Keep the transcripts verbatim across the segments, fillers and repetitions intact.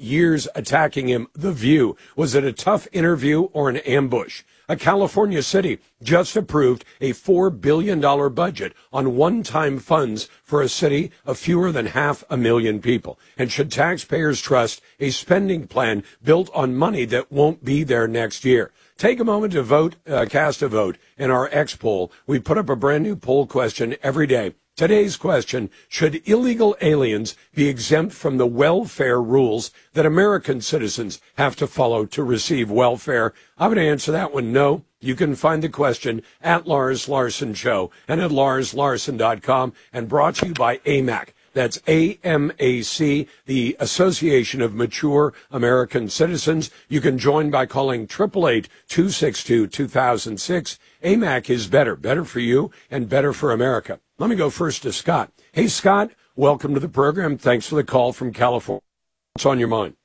years attacking him. The View. Was it a tough interview or an ambush? A California city just approved a four billion dollars budget on one-time funds for a city of fewer than half a million people. And should taxpayers trust a spending plan built on money that won't be there next year? Take a moment to vote, uh, cast a vote in our X poll. We put up a brand new poll question every day. Today's question: should illegal aliens be exempt from the welfare rules that American citizens have to follow to receive welfare? I'm going to answer that one no. You can find the question at Lars Larson Show and at lars larson dot com, and brought to you by A M A C. That's A M A C, the Association of Mature American Citizens. You can join by calling eight eight eight, two six two, two thousand six. A M A C is better, better for you and better for America. Let me go first to Scott. Hey, Scott, welcome to the program. Thanks for the call from California. What's on your mind?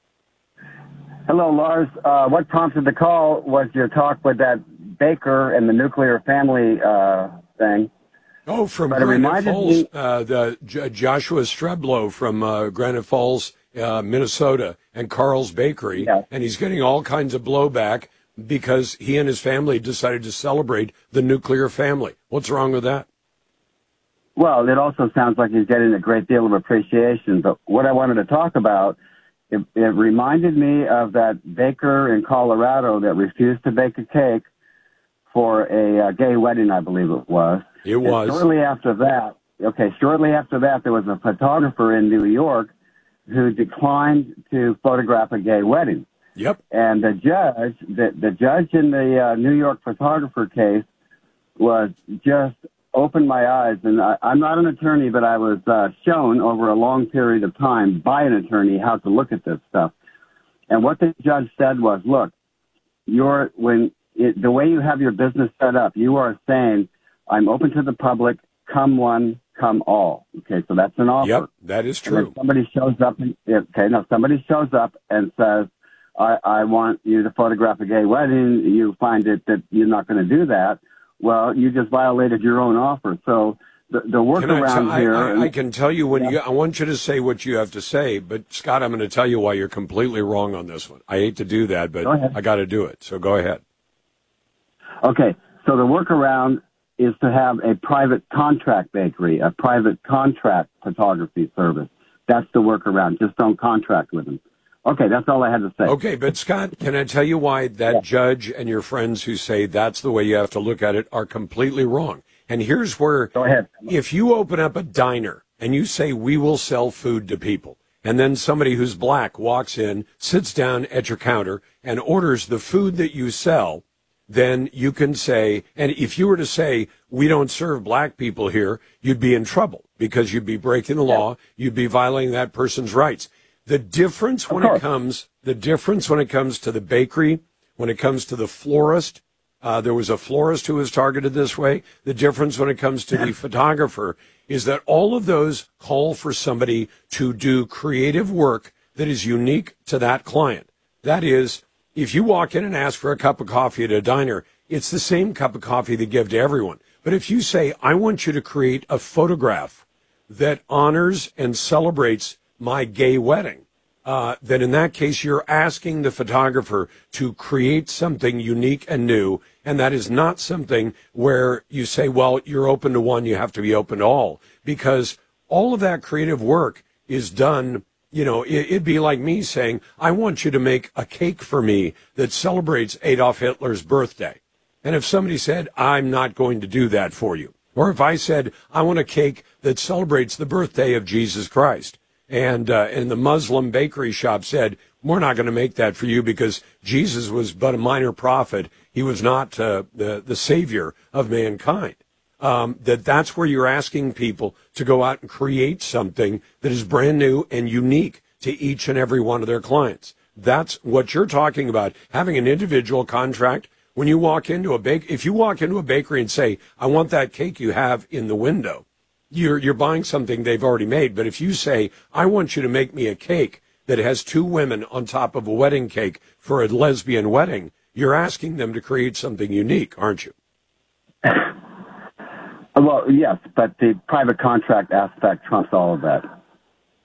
Hello, Lars. Uh, what prompted the call was your talk with that baker and the nuclear family uh, thing. Oh, from but Granite Falls, me- uh, the J- Joshua Streblow from uh, Granite Falls, uh, Minnesota, and Carl's Bakery. Yeah. And he's getting all kinds of blowback because he and his family decided to celebrate the nuclear family. What's wrong with that? Well, it also sounds like he's getting a great deal of appreciation. But what I wanted to talk about, it, it reminded me of that baker in Colorado that refused to bake a cake for a uh, gay wedding, I believe it was. It was. And shortly after that, okay, shortly after that, there was a photographer in New York who declined to photograph a gay wedding. Yep. And the judge, the, the judge in the uh, New York photographer case was just opened my eyes. And I, I'm not an attorney, but I was uh, shown over a long period of time by an attorney how to look at this stuff. And what the judge said was, look, you're, when it, the way you have your business set up, you are saying, I'm open to the public, come one, come all. Okay, so that's an offer. Yep, that is true. And if somebody shows up, and, okay, now somebody shows up and says, I, I want you to photograph a gay wedding, you find it that you're not going to do that, well, you just violated your own offer. So the, the workaround t- here... I, I, I can tell you when yeah. you... I want you to say what you have to say, but, Scott, I'm going to tell you why you're completely wrong on this one. I hate to do that, but I got to do it, so go ahead. Okay, so the workaround is to have a private contract bakery, a private contract photography service. That's the workaround. Just don't contract with them. Okay, that's all I had to say. Okay, but Scott, can I tell you why that yeah. judge and your friends who say that's the way you have to look at it are completely wrong? And here's where, Go ahead. If you open up a diner and you say we will sell food to people, and then somebody who's black walks in, sits down at your counter, and orders the food that you sell, then you can say, and if you were to say, we don't serve black people here, you'd be in trouble because you'd be breaking the law, yeah. you'd be violating that person's rights. The difference when it comes, the difference when it comes to the bakery, when it comes to the florist, uh, there was a florist who was targeted this way. The difference when it comes to the photographer is that all of those call for somebody to do creative work that is unique to that client. That is, if you walk in and ask for a cup of coffee at a diner, it's the same cup of coffee they give to everyone. But if you say, I want you to create a photograph that honors and celebrates my gay wedding, uh, then in that case, you're asking the photographer to create something unique and new. And that is not something where you say, well, you're open to one, you have to be open to all. Because all of that creative work is done, you know, it, it'd be like me saying, I want you to make a cake for me that celebrates Adolf Hitler's birthday. And if somebody said, I'm not going to do that for you, or if I said, I want a cake that celebrates the birthday of Jesus Christ, And, uh, and the Muslim bakery shop said, we're not going to make that for you because Jesus was but a minor prophet. He was not uh, the, the savior of mankind. Um, that that's where you're asking people to go out and create something that is brand new and unique to each and every one of their clients. That's what you're talking about, having an individual contract. When you walk into a bake, if you walk into a bakery and say, I want that cake you have in the window, You're you're buying something they've already made. But if you say, I want you to make me a cake that has two women on top of a wedding cake for a lesbian wedding, you're asking them to create something unique, aren't you? Well, yes, but the private contract aspect trumps all of that.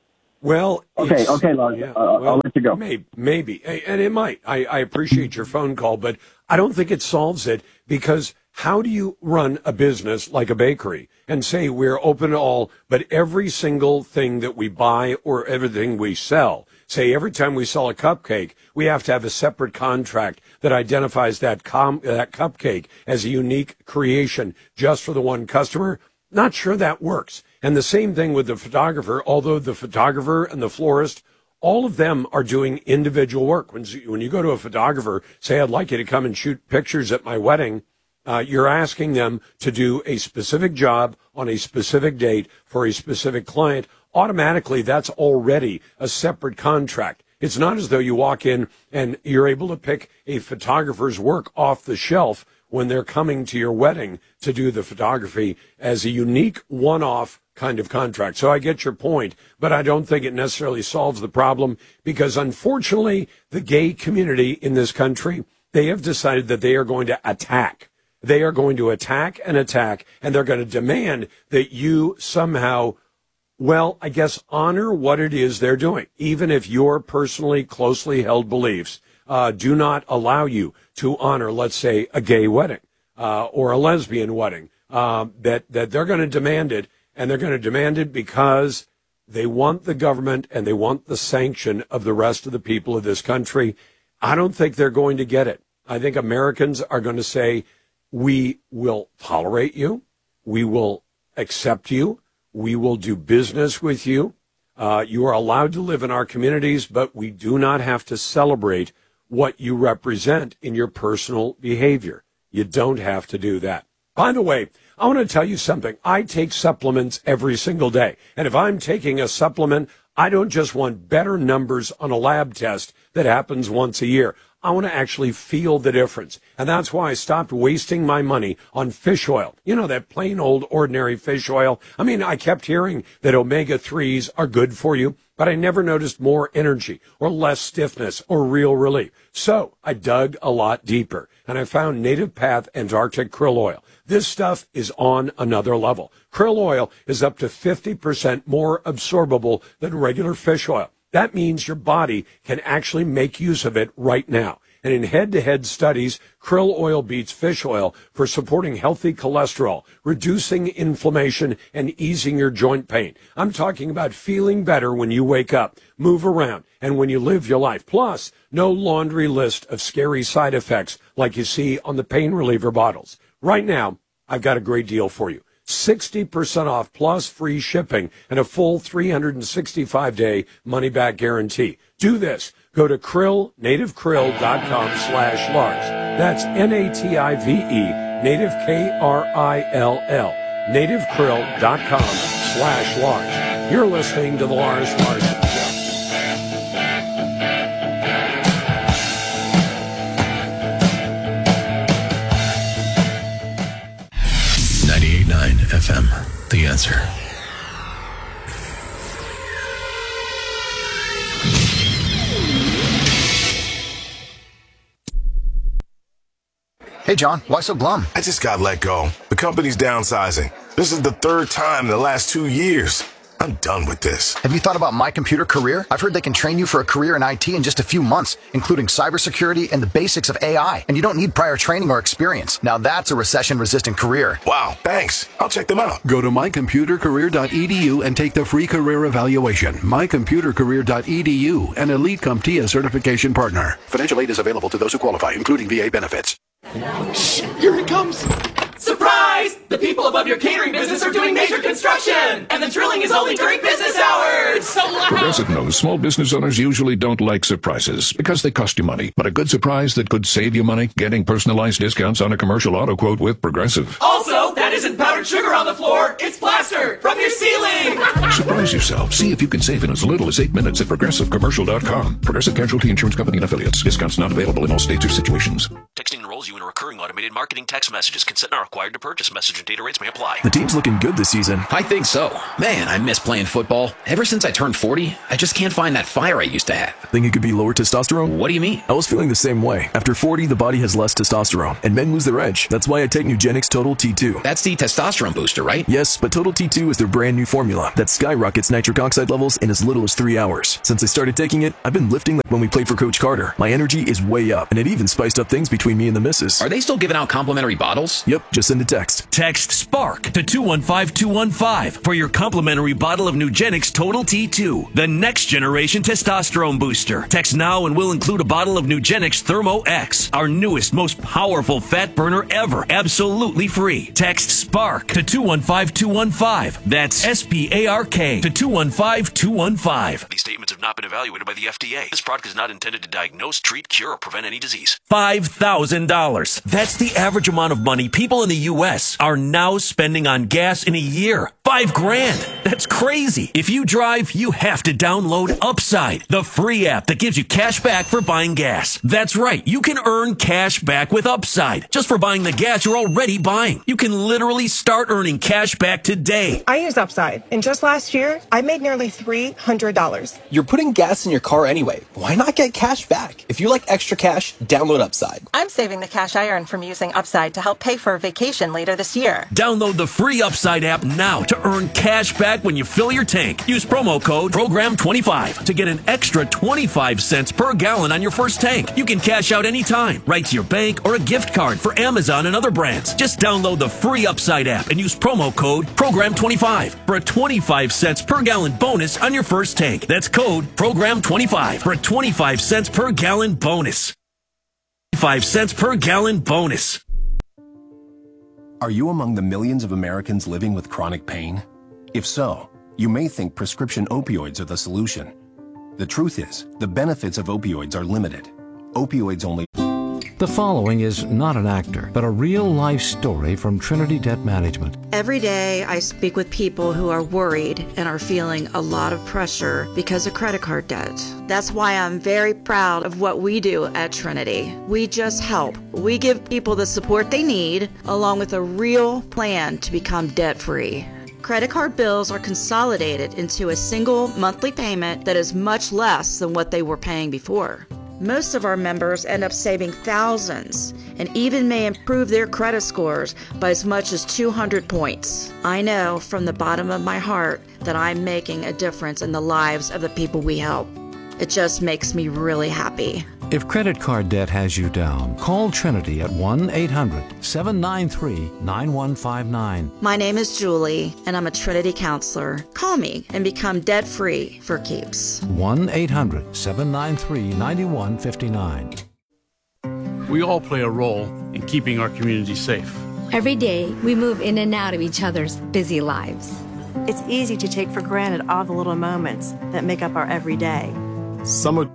Well, okay, okay, Lars, yeah, uh, well, I'll let you go. Maybe, maybe, and it might. I, I appreciate your phone call, but I don't think it solves it, because how do you run a business like a bakery and say we're open to all, but every single thing that we buy or everything we sell, say every time we sell a cupcake, we have to have a separate contract that identifies that com- that cupcake as a unique creation just for the one customer? Not sure that works. And the same thing with the photographer, although the photographer and the florist, all of them are doing individual work. When you, when you go to a photographer, say, I'd like you to come and shoot pictures at my wedding, uh, you're asking them to do a specific job on a specific date for a specific client. Automatically, that's already a separate contract. It's not as though you walk in and you're able to pick a photographer's work off the shelf when they're coming to your wedding to do the photography as a unique one-off kind of contract. So I get your point, but I don't think it necessarily solves the problem, because unfortunately, the gay community in this country, they have decided that they are going to attack. They are going to attack and attack, and they're going to demand that you somehow, well, I guess, honor what it is they're doing, even if your personally closely held beliefs uh, do not allow you to honor, let's say, a gay wedding uh, or a lesbian wedding, uh, that, that they're going to demand it. And they're going to demand it because they want the government and they want the sanction of the rest of the people of this country. I don't think they're going to get it. I think Americans are going to say, we will tolerate you. We will accept you. We will do business with you. Uh, you are allowed to live in our communities, but we do not have to celebrate what you represent in your personal behavior. You don't have to do that. By the way, I want to tell you something. I take supplements every single day. And if I'm taking a supplement, I don't just want better numbers on a lab test that happens once a year. I want to actually feel the difference. And that's why I stopped wasting my money on fish oil. You know, that plain old ordinary fish oil. I mean, I kept hearing that omega threes are good for you, but I never noticed more energy or less stiffness or real relief. So I dug a lot deeper, and I found Native Path Antarctic Krill Oil. This stuff is on another level. Krill oil is up to fifty percent more absorbable than regular fish oil. That means your body can actually make use of it right now. And in head-to-head studies, krill oil beats fish oil for supporting healthy cholesterol, reducing inflammation, and easing your joint pain. I'm talking about feeling better when you wake up, move around, and when you live your life. Plus, no laundry list of scary side effects like you see on the pain reliever bottles. Right now, I've got a great deal for you. sixty percent off plus free shipping and a full three hundred sixty-five day money-back guarantee. Do this. Go to krill native krill dot com slash Lars. That's N A T I V E, native K R I L L, native krill dot com slash Lars. You're listening to The Lars Larson Show. ninety-eight point nine F M, The Answer. Hey, John, why so glum? I just got let go. The company's downsizing. This is the third time in the last two years. I'm done with this. Have you thought about My Computer Career? I've heard they can train you for a career in I T in just a few months, including cybersecurity and the basics of A I. And you don't need prior training or experience. Now that's a recession-resistant career. Wow, thanks. I'll check them out. Go to my computer career dot e d u and take the free career evaluation. my computer career dot e d u, an Elite CompTIA certification partner. Financial aid is available to those who qualify, including V A benefits. Shh, here it comes. Surprise! The people above your catering business are doing major construction, and the drilling is only during business hours. So loud. Progressive knows small business owners usually don't like surprises because they cost you money. But a good surprise that could save you money, getting personalized discounts on a commercial auto quote with Progressive. Also, that isn't powdered sugar on the floor. It's plaster from your ceiling. Surprise yourself. See if you can save in as little as eight minutes at progressive commercial dot com. Progressive Casualty Insurance Company and Affiliates. Discounts not available in all states or situations. Texting enroll enrolls you in a recurring automated marketing text messages. Consent not required to purchase. Message and data rates may apply. The team's looking good this season. I think so. Man, I miss playing football. Ever since I turned forty, I just can't find that fire I used to have. Think it could be lower testosterone? What do you mean? I was feeling the same way. After forty, the body has less testosterone, and men lose their edge. That's why I take Nugenix Total T two. That's the testosterone booster, right? Yes, but Total T two is their brand new formula that skyrockets nitric oxide levels in as little as three hours. Since I started taking it, I've been lifting like when we played for Coach Carter. My energy is way up, and it even spiced up things between me and the missus. Are they still giving out complimentary bottles? Yep, just send a text. Text SPARK to two one five two one five for your complimentary bottle of Nugenix Total T two, the next generation testosterone booster. Text now and we'll include a bottle of Nugenix Thermo X, our newest, most powerful fat burner ever, absolutely free. Text SPARK to two one five two one five. That's S P A R K to two one five two one five. These statements have not been evaluated by the F D A. This product is not intended to diagnose, treat, cure, or prevent any disease. five thousand dollars. That's the average amount of money people in the U S are now spending on gas in a year. Five grand. That's crazy. If you drive, you have to download Upside, the free app that gives you cash back for buying gas. That's right. You can earn cash back with Upside just for buying the gas you're already buying. You can literally start earning cash back today. I use Upside, and just last year, I made nearly three hundred dollars. You're putting gas in your car anyway. Why not get cash back? If you like extra cash, download Upside. I'm saving the cash I earn from using Upside to help pay for a vacation later this year. Download the free Upside app now to earn cash back when you fill your tank. Use promo code program twenty-five to get an extra twenty-five cents per gallon on your first tank. You can cash out anytime, right to your bank or a gift card for Amazon and other brands. Just download the free Upside app and use promo code program twenty-five for a twenty-five cents per gallon bonus on your first tank. That's code program twenty-five for a twenty-five cents per gallon bonus. Five cents per gallon bonus. Are you among the millions of Americans living with chronic pain? If so, you may think prescription opioids are the solution. The truth is, the benefits of opioids are limited. Opioids only... The following is not an actor, but a real-life story from Trinity Debt Management. Every day I speak with people who are worried and are feeling a lot of pressure because of credit card debt. That's why I'm very proud of what we do at Trinity. We just help. We give people the support they need, along with a real plan to become debt-free. Credit card bills are consolidated into a single monthly payment that is much less than what they were paying before. Most of our members end up saving thousands and even may improve their credit scores by as much as two hundred points. I know from the bottom of my heart that I'm making a difference in the lives of the people we help. It just makes me really happy. If credit card debt has you down, call Trinity at one eight hundred seven nine three nine one five nine. My name is Julie, and I'm a Trinity counselor. Call me and become debt-free for keeps. one eight hundred seven nine three nine one five nine. We all play a role in keeping our community safe. Every day, we move in and out of each other's busy lives. It's easy to take for granted all the little moments that make up our everyday. Some of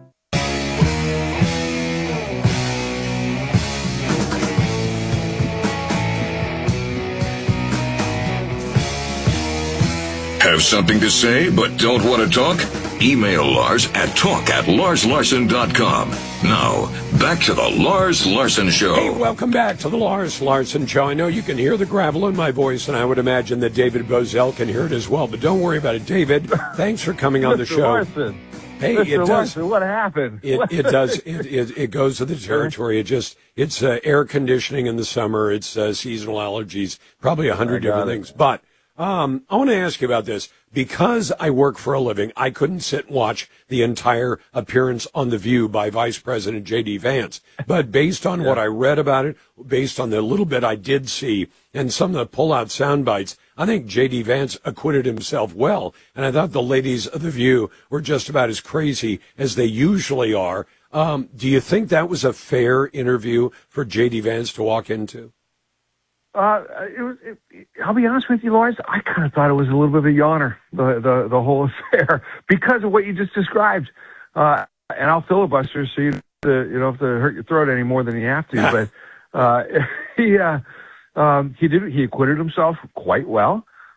Have something to say but don't want to talk? Email Lars at talk at lars larson dot com. Now, back to the Lars Larson Show. Hey, welcome back to the Lars Larson Show. I know you can hear the gravel in my voice, and I would imagine that David Bozell can hear it as well, but don't worry about it. David, thanks for coming on the Mister show. Larson. Hey, Mister it does. Larson, what happened? It, it does. It, it, it goes to the territory. It just, it's uh, air conditioning in the summer. It's uh, seasonal allergies, probably a hundred different it. things. But um, I want to ask you about this. Because I work for a living, I couldn't sit and watch the entire appearance on The View by Vice President J D. Vance. But based on yeah. what I read about it, based on the little bit I did see, and some of the pull-out sound bites, I think J D. Vance acquitted himself well. And I thought the ladies of The View were just about as crazy as they usually are. Um, do you think that was a fair interview for J D. Vance to walk into? Uh, it was. It, I'll be honest with you, Lars. I kind of thought it was a little bit of a yawner, the the, the whole affair, because of what you just described. Uh, and I'll filibuster so you don't have to, you don't have to hurt your throat any more than you have to. but uh, he uh, um, he did he acquitted himself quite well.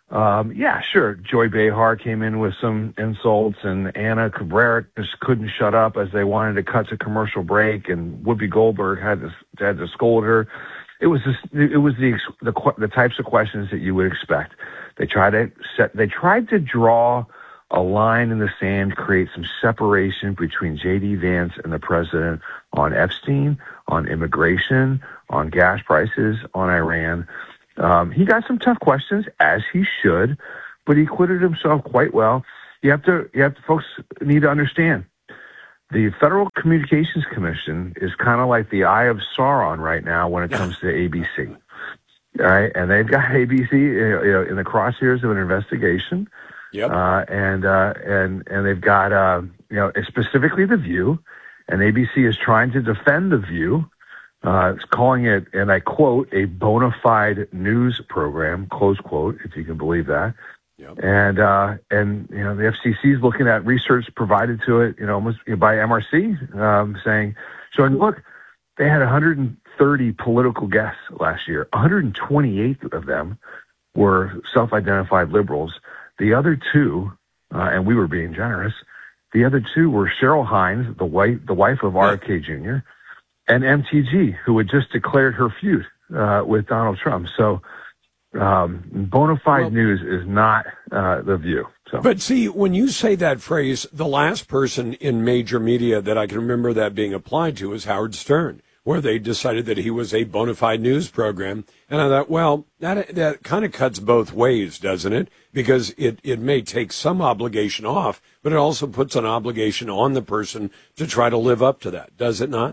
Um, yeah, sure. Joy Behar came in with some insults, and Anna Cabrera just couldn't shut up as they wanted to cut to commercial break, and Whoopi Goldberg had to had to scold her. It was just, it was the, the the types of questions that you would expect. They tried to set they tried to draw a line in the sand, create some separation between J D Vance and the president on Epstein, on immigration, on gas prices, on Iran. Um, he got some tough questions, as he should, but he acquitted himself quite well. You have to, you have to, folks need to understand, the Federal Communications Commission is kind of like the Eye of Sauron right now when it comes to A B C. All right, and they've got A B C you know, in the crosshairs of an investigation. Yep. Uh, and uh, and and they've got uh, you know specifically The View, and A B C is trying to defend The View. Uh, it's calling it, and I quote, a bona fide news program, close quote, if you can believe that. Yep. And, uh, and, you know, the F C C is looking at research provided to it, you know, almost you know, by M R C, um, saying, showing, look, they had one hundred thirty political guests last year. one hundred twenty-eight of them were self-identified liberals. The other two, uh, and we were being generous, the other two were Cheryl Hines, the wife, the wife of R F K Junior, and M T G, who had just declared her feud uh, with Donald Trump. So um, bona fide well, news is not uh, The View. So. But see, when you say that phrase, the last person in major media that I can remember that being applied to is Howard Stern, where they decided that he was a bona fide news program. And I thought, well, that that kind of cuts both ways, doesn't it? Because it, it may take some obligation off, but it also puts an obligation on the person to try to live up to that, does it not?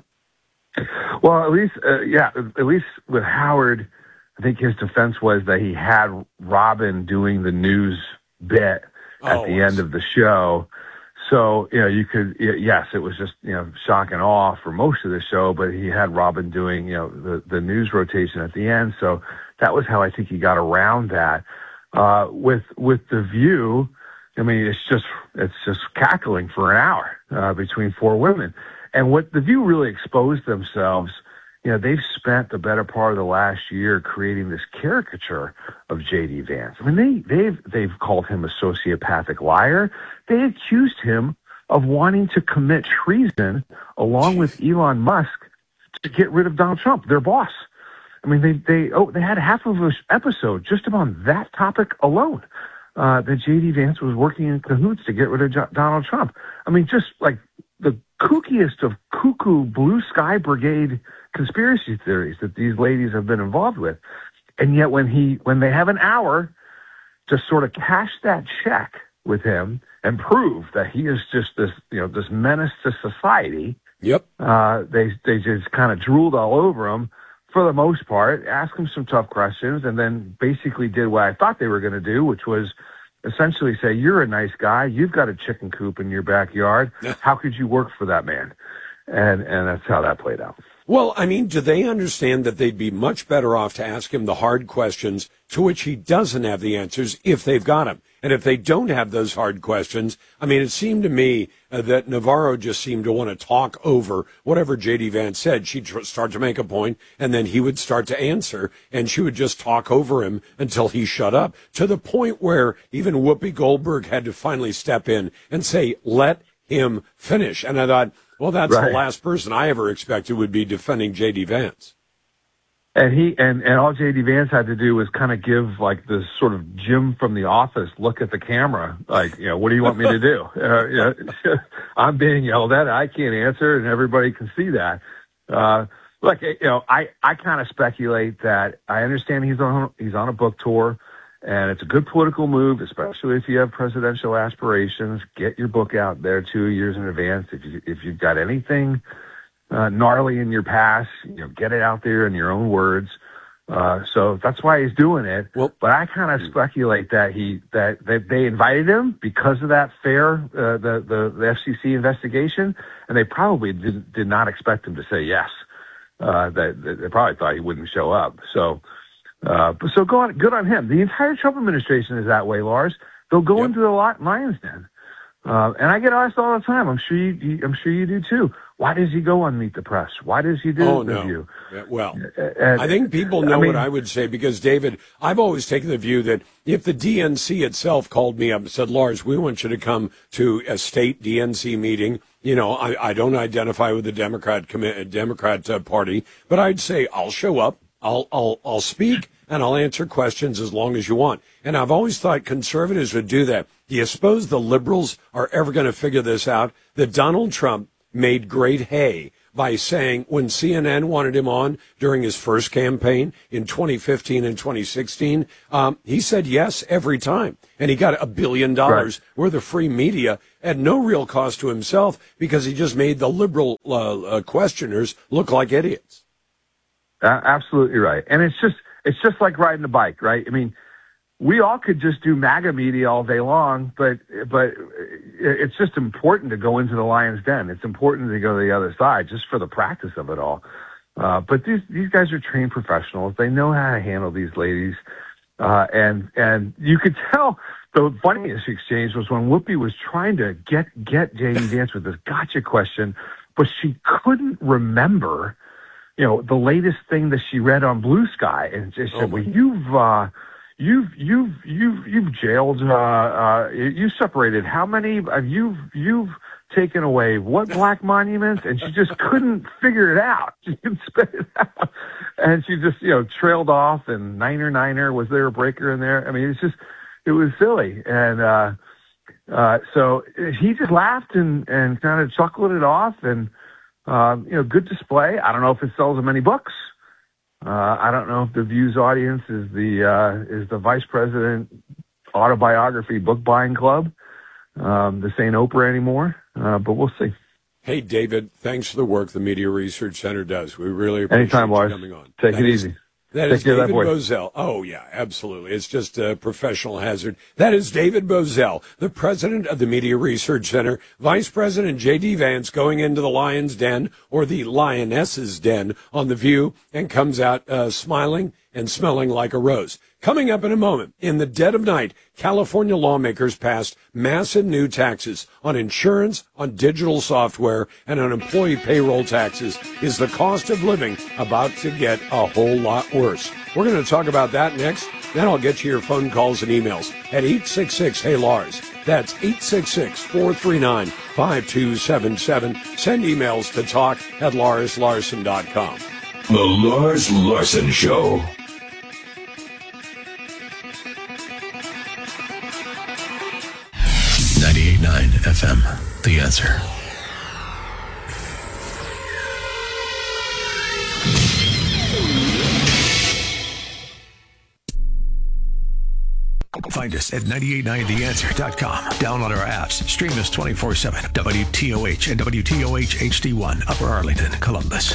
Well, at least, uh, yeah, at least with Howard, I think his defense was that he had Robin doing the news bit at oh, the end of the show. So, you know, you could, yes, it was just, you know, shock and awe for most of the show, but he had Robin doing, you know, the, the news rotation at the end. So that was how I think he got around that. Uh, with, with The View, I mean, it's just, it's just cackling for an hour, uh, between four women. And what The View really exposed themselves, you know, they've spent the better part of the last year creating this caricature of J D Vance. I mean, they, they've, they've called him a sociopathic liar. They accused him of wanting to commit treason along with Elon Musk to get rid of Donald Trump, their boss. I mean, they, they, oh, they had half of an episode just about that topic alone, uh, that J D Vance was working in cahoots to get rid of Jo- Donald Trump. I mean, just like the kookiest of cuckoo blue sky brigade conspiracy theories that these ladies have been involved with. And yet when he, when they have an hour to sort of cash that check with him and prove that he is just this, you know, this menace to society. Yep. Uh, they, they just kind of drooled all over him for the most part, asked him some tough questions, and then basically did what I thought they were going to do, which was essentially say, you're a nice guy. You've got a chicken coop in your backyard. How could you work for that man? And, and that's how that played out. Well, I mean, do they understand that they'd be much better off to ask him the hard questions to which he doesn't have the answers if they've got them? And if they don't have those hard questions, I mean, it seemed to me uh, that Navarro just seemed to want to talk over whatever J D Vance said. She'd tr- start to make a point, and then he would start to answer, and she would just talk over him until he shut up, to the point where even Whoopi Goldberg had to finally step in and say, let him finish. And I thought, well, that's right. The last person I ever expected would be defending J D Vance. And he and, and all J D Vance had to do was kind of give like this sort of Jim from The Office look at the camera, like, you know, what do you want me to do? Uh, you know, I'm being yelled at. I can't answer, and everybody can see that. Uh, look, you know, I, I kind of speculate that I understand he's on he's on a book tour, and it's a good political move, especially if you have presidential aspirations. Get your book out there two years in advance. If you if you've got anything Uh, gnarly in your past, you know, get it out there in your own words. Uh, so that's why he's doing it. Well, but I kind of speculate that he, that, that they invited him because of that fair, uh, the, the, the F C C investigation. And they probably did, did not expect him to say yes. Uh, that, that they probably thought he wouldn't show up. So, uh, so go on, good on him. The entire Trump administration is that way, Lars. They'll go yep. into the lion's den. Uh, and I get asked all the time. I'm sure you, you, I'm sure you do too. Why does he go on Meet the Press? Why does he do oh, the no. View? Well, and, I think people know I mean, what I would say because, David, I've always taken the view that if the D N C itself called me up and said, Lars, we want you to come to a state D N C meeting. You know, I, I don't identify with the Democrat commi- Democrat uh, Party, but I'd say I'll show up, I'll, I'll, I'll speak, and I'll answer questions as long as you want. And I've always thought conservatives would do that. Do you suppose the liberals are ever going to figure this out? That Donald Trump made great hay by saying when C N N wanted him on during his first campaign in twenty fifteen and twenty sixteen, um, he said yes every time. And he got a billion dollars right. worth of free media at no real cost to himself because he just made the liberal uh, uh, questioners look like idiots. Uh, absolutely right. And it's just it's just like riding a bike, right? I mean, we all could just do MAGA media all day long, but but it's just important to go into the lion's den. It's important to go to the other side just for the practice of it all. Uh, but these these guys are trained professionals. They know how to handle these ladies. Uh, and and you could tell the funniest exchange was when Whoopi was trying to get, get J D Vance with this gotcha question, but she couldn't remember, you know, the latest thing that she read on Blue Sky. And she said, oh well, you've... Uh, You've you've you've you've jailed. Uh, uh, you separated how many? Uh, you've you've taken away what black monuments? And she just couldn't figure it out. She couldn't spit it out, and she just you know trailed off. And niner niner, was there a breaker in there? I mean, it's just it was silly. And uh, uh, so he just laughed and and kind of chuckled it off. And uh, you know, good display. I don't know if it sells him any books. Uh, I don't know if the Views audience is the uh, is the vice president autobiography book buying club. Um, this ain't Oprah anymore, uh, but we'll see. Hey, David, thanks for the work the Media Research Center does. We really appreciate Anytime, you Lars. coming on. Take that it is, easy. That Take is care of David that voice. Bozell. Oh, yeah, absolutely. It's just a professional hazard. That is David Bozell, the president of the Media Research Center, Vice President J D Vance going into the lion's den or the lioness's den on The View and comes out uh, smiling and smelling like a rose. Coming up in a moment, in the dead of night, California lawmakers passed massive new taxes on insurance, on digital software, and on employee payroll taxes. Is the cost of living about to get a whole lot worse? We're going to talk about that next. Then I'll get you your phone calls and emails at eight six six, hey Lars. That's eight six six, four three nine, five two seven seven. Send emails to talk at lars larson dot com. The Lars Larson Show. ninety-eight point nine F M, The Answer. Find us at nine eight nine the answer dot com. Download our apps. Stream us twenty-four seven. W T O H and W T O H H D one, Upper Arlington, Columbus.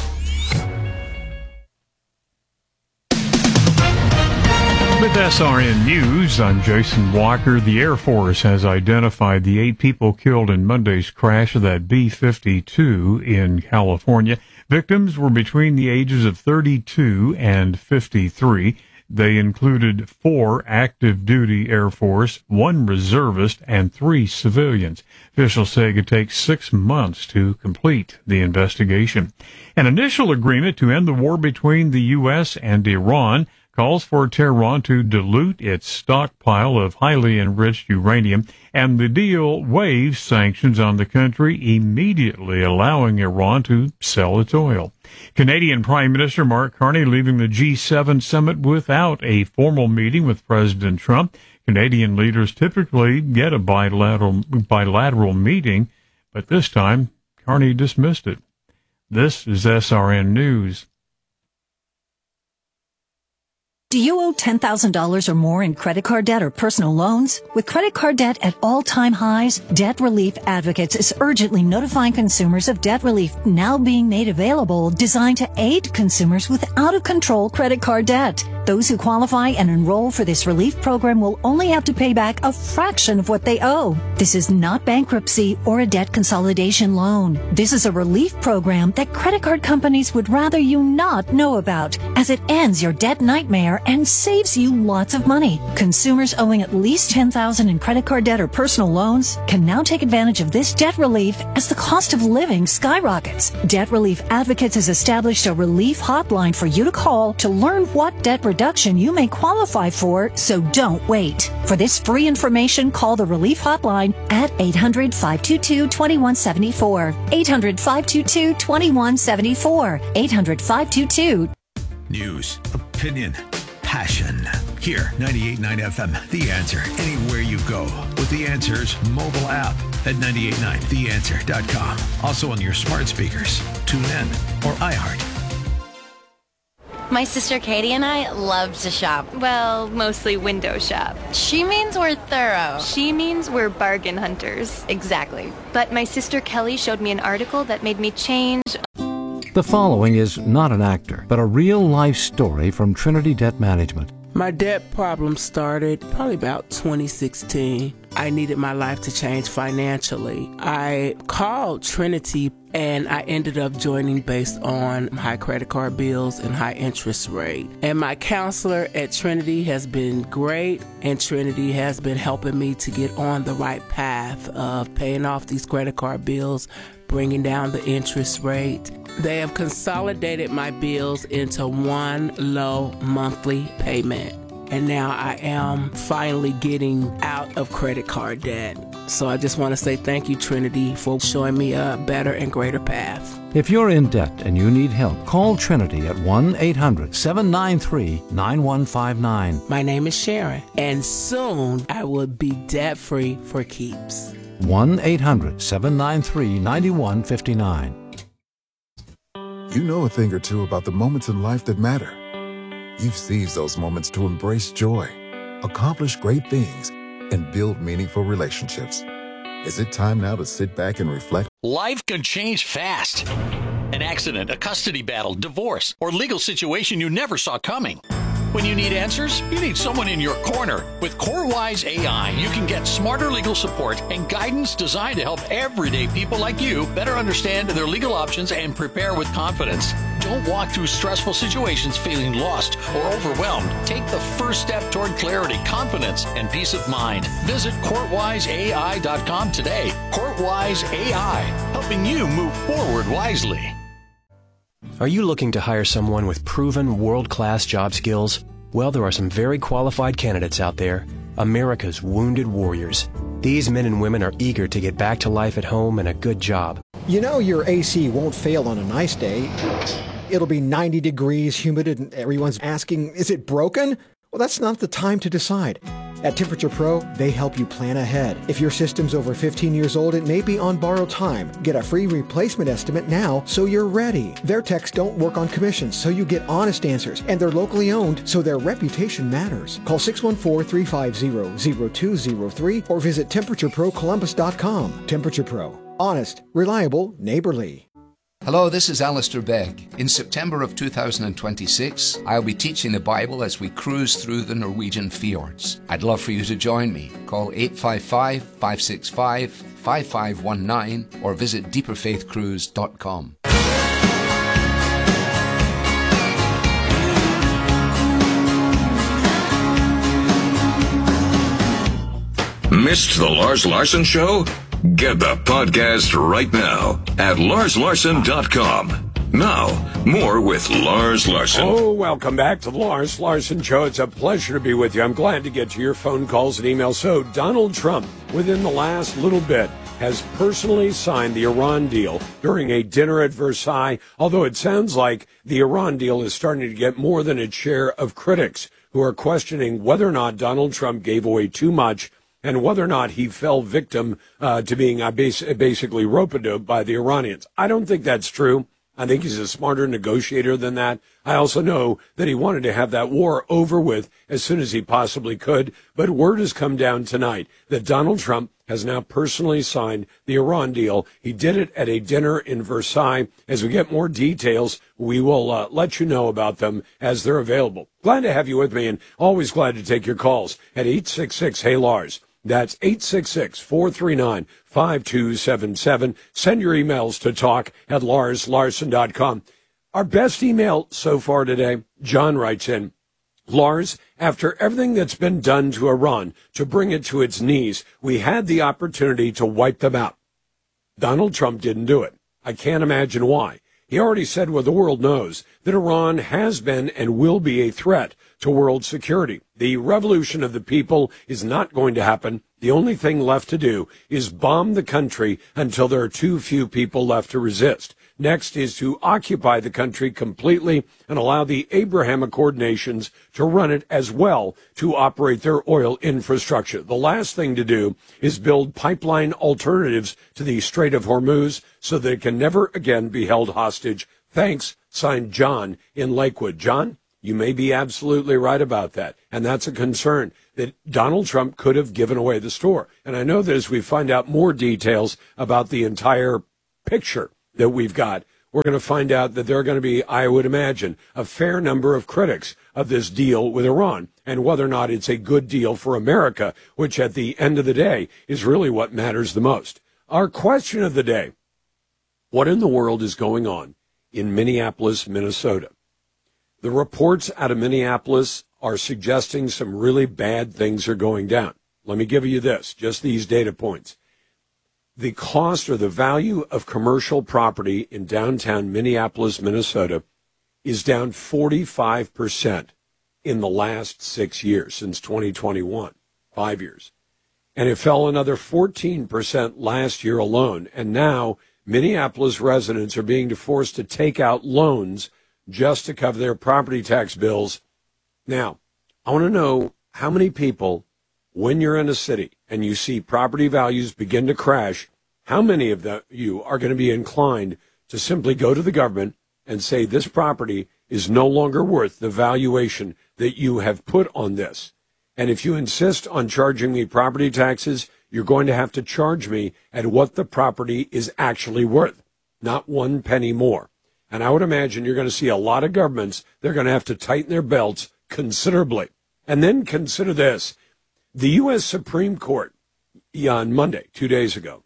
With S R N News, I'm Jason Walker. The Air Force has identified the eight people killed in Monday's crash of that B fifty-two in California. Victims were between the ages of thirty-two and fifty-three. They included four active duty Air Force, one reservist, and three civilians. Officials say it could take six months to complete the investigation. An initial agreement to end the war between the U S and Iran calls for Tehran to dilute its stockpile of highly enriched uranium, and the deal waives sanctions on the country, immediately allowing Iran to sell its oil. Canadian Prime Minister Mark Carney leaving the G seven summit without a formal meeting with President Trump. Canadian leaders typically get a bilateral, bilateral meeting, but this time Carney dismissed it. This is S R N News. Do you owe ten thousand dollars or more in credit card debt or personal loans? With credit card debt at all-time highs, Debt Relief Advocates is urgently notifying consumers of debt relief now being made available, designed to aid consumers with out-of-control credit card debt. Those who qualify and enroll for this relief program will only have to pay back a fraction of what they owe. This is not bankruptcy or a debt consolidation loan. This is a relief program that credit card companies would rather you not know about, as it ends your debt nightmare and saves you lots of money. Consumers owing at least ten thousand dollars in credit card debt or personal loans can now take advantage of this debt relief as the cost of living skyrockets. Debt Relief Advocates has established a relief hotline for you to call to learn what debt reduction you may qualify for, so don't wait. For this free information, call the Relief Hotline at eight hundred, five two two, two one seven four. eight hundred, five two two, two one seven four. eight hundred, five two two. News, opinion, passion. Here, ninety-eight point nine F M, The Answer. Anywhere you go with The Answer's mobile app at nine eight nine the answer dot com. Also on your smart speakers, tune in, or iHeart. My sister Katie and I love to shop. Well, mostly window shop. She means we're thorough. She means we're bargain hunters. Exactly. But my sister Kelly showed me an article that made me change. The following is not an actor, but a real-life story from Trinity Debt Management. My debt problem started probably about twenty sixteen. I needed my life to change financially. I called Trinity and I ended up joining based on high credit card bills and high interest rate. And my counselor at Trinity has been great, and Trinity has been helping me to get on the right path of paying off these credit card bills, bringing down the interest rate. They have consolidated my bills into one low monthly payment. And now I am finally getting out of credit card debt. So I just want to say thank you, Trinity, for showing me a better and greater path. If you're in debt and you need help, call Trinity at one eight hundred, seven nine three, nine one five nine. My name is Sharon, and soon I will be debt-free for keeps. one eight hundred, seven nine three, nine one five nine. You know a thing or two about the moments in life that matter. You've seized those moments to embrace joy, accomplish great things, and build meaningful relationships. Is it time now to sit back and reflect? Life can change fast. An accident, a custody battle, divorce, or legal situation you never saw coming. When you need answers, you need someone in your corner. With CoreWise A I, you can get smarter legal support and guidance designed to help everyday people like you better understand their legal options and prepare with confidence. Don't walk through stressful situations feeling lost or overwhelmed. Take the first step toward clarity, confidence, and peace of mind. Visit court wise A I dot com today. CourtWise A I, helping you move forward wisely. Are you looking to hire someone with proven world-class job skills? Well, there are some very qualified candidates out there. America's wounded warriors. These men and women are eager to get back to life at home and a good job. You know your A C won't fail on a nice day. It'll be ninety degrees, humid, and everyone's asking, is it broken? Well, that's not the time to decide. At Temperature Pro, they help you plan ahead. If your system's over fifteen years old, it may be on borrowed time. Get a free replacement estimate now so you're ready. Their techs don't work on commissions, so you get honest answers. And they're locally owned, so their reputation matters. Call six one four, three five zero, zero two zero three or visit temperature pro columbus dot com. Temperature Pro. Honest, reliable, neighborly. Hello, this is Alistair Begg. In September of two thousand twenty-six, I'll be teaching the Bible as we cruise through the Norwegian fjords. I'd love for you to join me. Call eight five five, five six five, five five one nine or visit deeper faith cruise dot com. Missed the Lars Larson Show? Get the podcast right now at lars larson dot com. Now, more with Lars Larson. Oh, welcome back to the Lars Larson Show. It's a pleasure to be with you. I'm glad to get to your phone calls and emails. So, Donald Trump, within the last little bit, has personally signed the Iran deal during a dinner at Versailles, although it sounds like the Iran deal is starting to get more than its share of critics who are questioning whether or not Donald Trump gave away too much and whether or not he fell victim uh, to being uh, bas- basically rope-a-dope by the Iranians. I don't think that's true. I think he's a smarter negotiator than that. I also know that he wanted to have that war over with as soon as he possibly could. But word has come down tonight that Donald Trump has now personally signed the Iran deal. He did it at a dinner in Versailles. As we get more details, we will uh, let you know about them as they're available. Glad to have you with me, and always glad to take your calls at eight six six, hey Lars. That's eight six six, four three nine, five two seven seven. Send your emails to talk at lars larson dot com. Our best email so far today, John writes in, Lars, after everything that's been done to Iran to bring it to its knees, we had the opportunity to wipe them out. Donald Trump didn't do it. I can't imagine why. He already said what the world knows, that Iran has been and will be a threat to world security. The revolution of the people is not going to happen. The only thing left to do is bomb the country until there are too few people left to resist. Next is to occupy the country completely and allow the Abraham Accord nations to run it as well to operate their oil infrastructure. The last thing to do is build pipeline alternatives to the Strait of Hormuz so that it can never again be held hostage. Thanks, signed John in Lakewood. John, you may be absolutely right about that, and that's a concern that Donald Trump could have given away the store. And I know that as we find out more details about the entire picture that we've got, we're going to find out that there are going to be, I would imagine, a fair number of critics of this deal with Iran and whether or not it's a good deal for America, which at the end of the day is really what matters the most. Our question of the day, what in the world is going on in Minneapolis, Minnesota? The reports out of Minneapolis are suggesting some really bad things are going down. Let me give you this, just these data points. The cost or the value of commercial property in downtown Minneapolis, Minnesota, is down forty-five percent in the last six years, since twenty twenty-one, five years. And it fell another fourteen percent last year alone. And now Minneapolis residents are being forced to take out loans just to cover their property tax bills. Now, I want to know how many people, when you're in a city and you see property values begin to crash, how many of the, you are going to be inclined to simply go to the government and say this property is no longer worth the valuation that you have put on this? And if you insist on charging me property taxes, you're going to have to charge me at what the property is actually worth, not one penny more. And I would imagine you're going to see a lot of governments, they're going to have to tighten their belts considerably. And then consider this. The U S Supreme Court, on Monday, two days ago,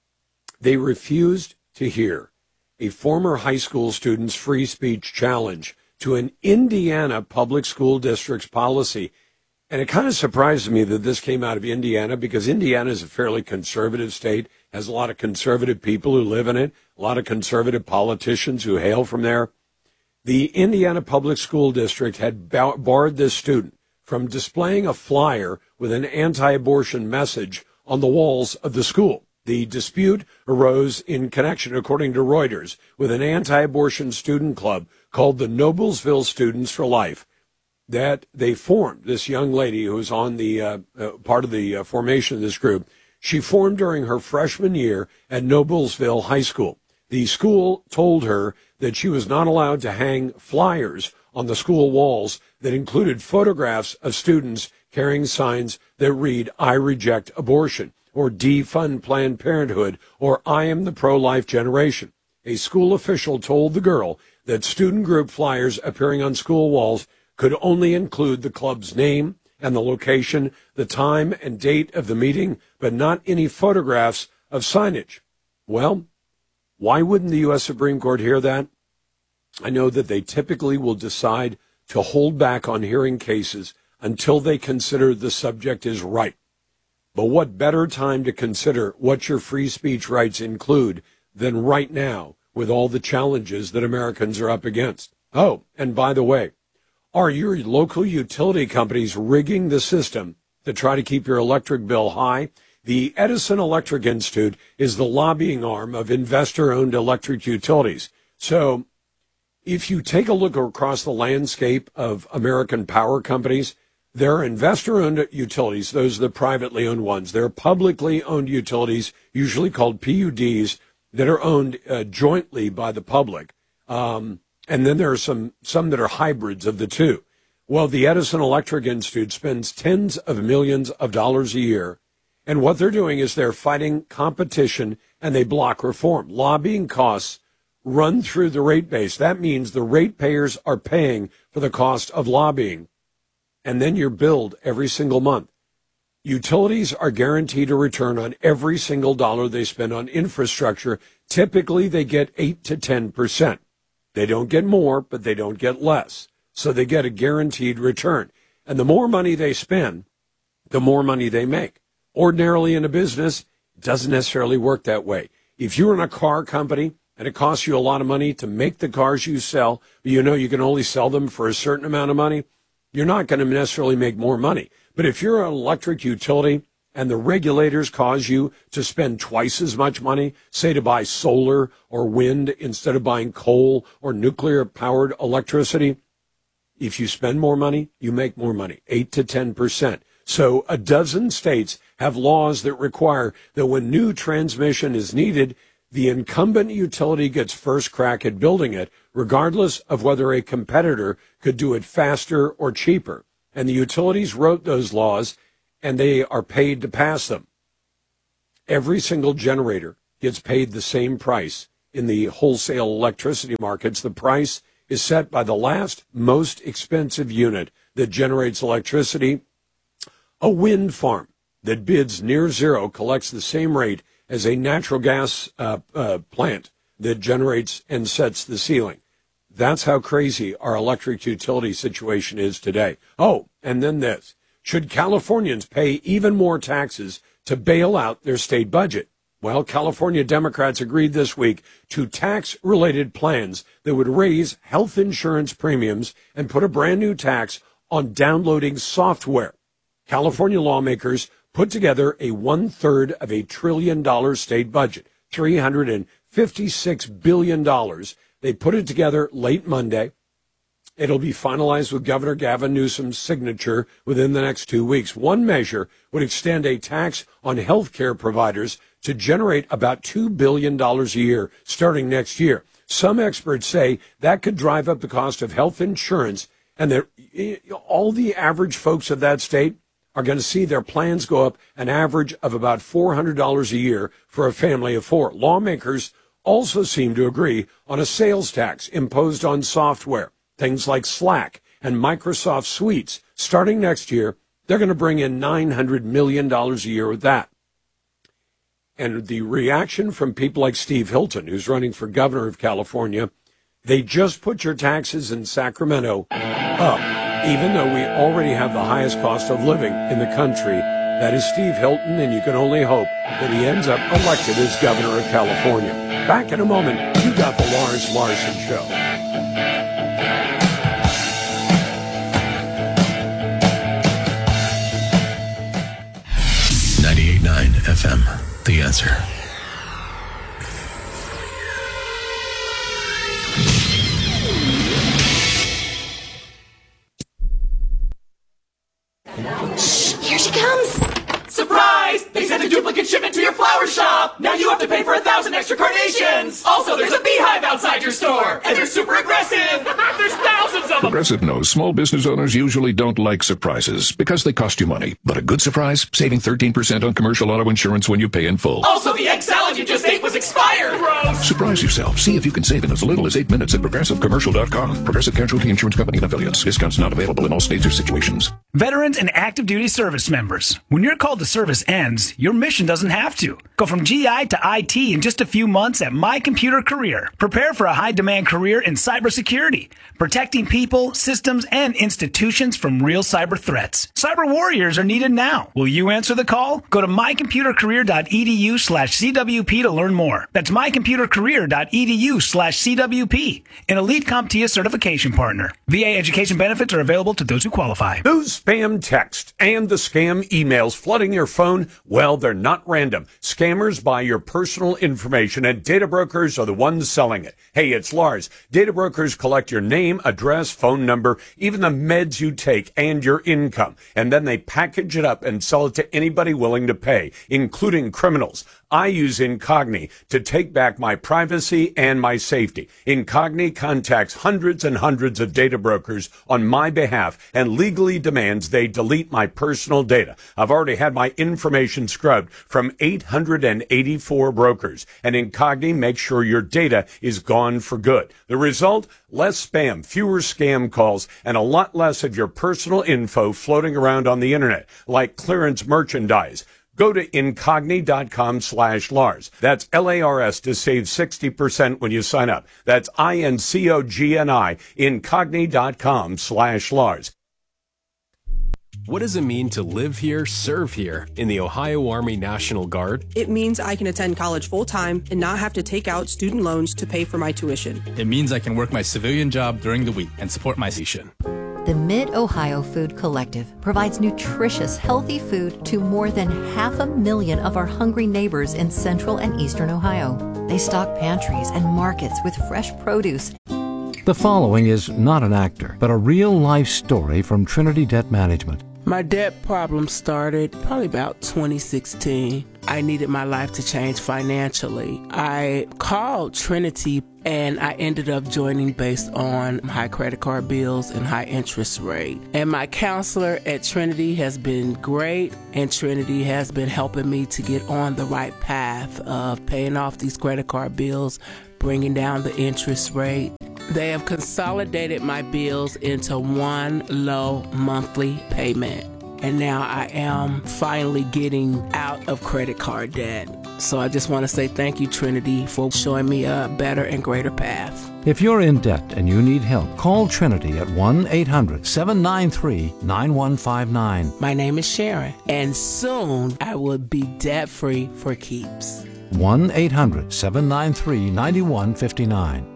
they refused to hear a former high school student's free speech challenge to an Indiana public school district's policy. And it kind of surprised me that this came out of Indiana, because Indiana is a fairly conservative state, has a lot of conservative people who live in it, a lot of conservative politicians who hail from there. The Indiana Public School District had bar- barred this student from displaying a flyer with an anti-abortion message on the walls of the school. The dispute arose in connection, according to Reuters, with an anti-abortion student club called the Noblesville Students for Life that they formed. This young lady who was on the uh, uh, part of the uh, formation of this group, she formed during her freshman year at Noblesville High School. The school told her that she was not allowed to hang flyers on the school walls that included photographs of students carrying signs that read, "I reject abortion," or "Defund Planned Parenthood," or "I am the pro-life generation." A school official told the girl that student group flyers appearing on school walls could only include the club's name and the location, the time and date of the meeting, but not any photographs of signage. Well, why wouldn't the U S Supreme Court hear that? I know that they typically will decide to hold back on hearing cases until they consider the subject is right. But what better time to consider what your free speech rights include than right now with all the challenges that Americans are up against? Oh, and by the way, are your local utility companies rigging the system to try to keep your electric bill high? The Edison Electric Institute is the lobbying arm of investor-owned electric utilities. So if you take a look across the landscape of American power companies, there are investor-owned utilities. Those are the privately owned ones. There are publicly owned utilities, usually called P U Ds, that are owned uh, jointly by the public. Um, and then there are some, some that are hybrids of the two. Well, the Edison Electric Institute spends tens of millions of dollars a year. And what they're doing is they're fighting competition and they block reform. Lobbying costs run through the rate base. That means the ratepayers are paying for the cost of lobbying. And then you're billed every single month. Utilities are guaranteed a return on every single dollar they spend on infrastructure. Typically, they get eight to ten percent. They don't get more, but they don't get less. So they get a guaranteed return. And the more money they spend, the more money they make. Ordinarily in a business, it doesn't necessarily work that way. If you're in a car company and it costs you a lot of money to make the cars you sell, but you know you can only sell them for a certain amount of money, you're not going to necessarily make more money. But if you're an electric utility and the regulators cause you to spend twice as much money, say to buy solar or wind instead of buying coal or nuclear-powered electricity, if you spend more money, you make more money, eight to ten percent. So a dozen states have laws that require that when new transmission is needed, the incumbent utility gets first crack at building it, regardless of whether a competitor could do it faster or cheaper. And the utilities wrote those laws, and they are paid to pass them. Every single generator gets paid the same price in the wholesale electricity markets. The price is set by the last most expensive unit that generates electricity. A wind farm that bids near zero collects the same rate as a natural gas uh, uh, plant that generates and sets the ceiling. That's how crazy our electric utility situation is today. Oh, and then this. Should Californians pay even more taxes to bail out their state budget? Well, California Democrats agreed this week to tax-related plans that would raise health insurance premiums and put a brand new tax on downloading software. California lawmakers put together a one-third of a trillion dollar state budget, three hundred fifty-six billion dollars. They put it together late Monday. It'll be finalized with Governor Gavin Newsom's signature within the next two weeks. One measure would extend a tax on health care providers to generate about two billion dollars a year starting next year. Some experts say that could drive up the cost of health insurance, and that all the average folks of that state are going to see their plans go up an average of about four hundred dollars a year for a family of four. Lawmakers also seem to agree on a sales tax imposed on software, things like Slack and Microsoft Suites. Starting next year, they're going to bring in nine hundred million dollars a year with that. And the reaction from people like Steve Hilton, who's running for governor of California, they just put your taxes in Sacramento up, even though we already have the highest cost of living in the country. That is Steve Hilton, and you can only hope that he ends up elected as governor of California. Back in a moment, you got the Lars Larson Show. ninety-eight point nine F M, The Answer. Here she comes! Surprise! They sent a duplicate shipment to your flower shop! Now you have to pay for a thousand extra carnations! Also, there's a beehive outside your store! And they're super aggressive! There's thousands of them! Progressive knows small business owners usually don't like surprises because they cost you money. But a good surprise? Saving thirteen percent on commercial auto insurance when you pay in full. Also, the egg salad you just ate was expired! Gross! Surprise yourself. See if you can save in as little as eight minutes at progressive commercial dot com. Progressive Casualty Insurance Company and affiliates. Discounts not available in all states or situations. Veterans and active duty service members. When your call to service ends, your mission doesn't have to. Go from G I to I T in just a few months at My Computer Career. Prepare for a high-demand career in cybersecurity, protecting people, systems, and institutions from real cyber threats. Cyber warriors are needed now. Will you answer the call? Go to my computer career dot e d u slash C W P to learn more. That's my computer career dot e d u slash C W P, an elite CompTIA certification partner. V A education benefits are available to those who qualify. Those spam texts and the scam emails flooding your phone, well, they're not random. Scammers buy your personal information, and data brokers are the ones selling it. Hey, it's Lars. Data brokers collect your name, address, phone number, even the meds you take, and your income. And then they package it up and sell it to anybody willing to pay, including criminals. I use Incogni to take back my privacy and my safety. Incogni contacts hundreds and hundreds of data brokers on my behalf and legally demands they delete my personal data. I've already had my information scrubbed from eight hundred eighty-four brokers, and Incogni makes sure your data is gone for good. The result? Less spam, fewer scam calls, and a lot less of your personal info floating around on the internet, like clearance merchandise. Go to Incogni.com slash Lars. That's L A R S to save sixty percent when you sign up. That's I N C O G N I, Incogni.com slash Lars. What does it mean to live here, serve here in the Ohio Army National Guard? It means I can attend college full-time and not have to take out student loans to pay for my tuition. It means I can work my civilian job during the week and support my nation. The Mid-Ohio Food Collective provides nutritious, healthy food to more than half a million of our hungry neighbors in central and eastern Ohio. They stock pantries and markets with fresh produce. The following is not an actor, but a real-life story from Trinity Debt Management. My debt problem started probably about twenty sixteen. I needed my life to change financially. I called Trinity and I ended up joining based on high credit card bills and high interest rate. And my counselor at Trinity has been great, and Trinity has been helping me to get on the right path of paying off these credit card bills, bringing down the interest rate. They have consolidated my bills into one low monthly payment. And now I am finally getting out of credit card debt. So I just want to say thank you, Trinity, for showing me a better and greater path. If you're in debt and you need help, call Trinity at one eight hundred seven nine three nine one five nine. My name is Sharon, and soon I will be debt-free for keeps. one eight hundred seven nine three nine one five nine.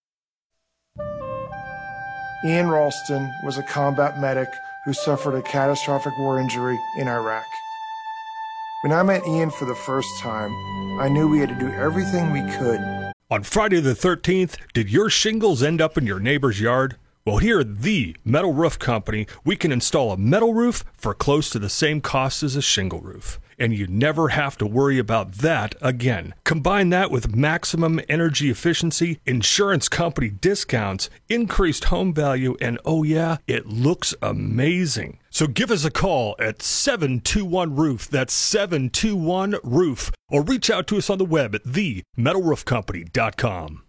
Ian Ralston was a combat medic who suffered a catastrophic war injury in Iraq. When I met Ian for the first time, I knew we had to do everything we could. On Friday the thirteenth, did your shingles end up in your neighbor's yard? Well, here at the Metal Roof Company, we can install a metal roof for close to the same cost as a shingle roof. And you never have to worry about that again. Combine that with maximum energy efficiency, insurance company discounts, increased home value, and oh yeah, it looks amazing. So give us a call at seven two one roof, that's seven two one roof, or reach out to us on the web at the metal roof company dot com.